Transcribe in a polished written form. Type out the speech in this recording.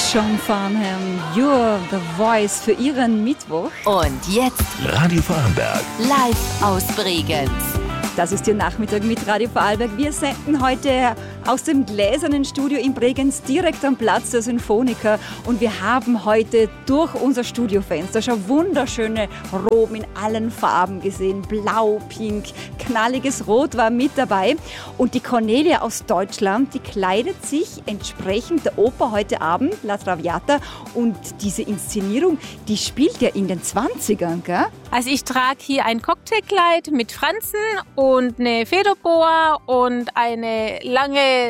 Sean Farnham, You're the Voice für Ihren Mittwoch. Und jetzt Radio Vorarlberg. live aus Bregenz. Das ist Ihr Nachmittag mit Radio Vorarlberg. Wir senden heute aus dem gläsernen Studio in Bregenz direkt am Platz der Sinfoniker. Und wir haben heute durch unser Studiofenster schon wunderschöne Roben in allen Farben gesehen. Blau, pink, knalliges Rot war mit dabei. Und die Cornelia aus Deutschland, die kleidet sich entsprechend der Oper heute Abend, La Traviata. Und diese Inszenierung, die spielt ja in den 20ern, gell? Also ich trage hier ein Cocktailkleid mit Franzen und eine Federboa und eine lange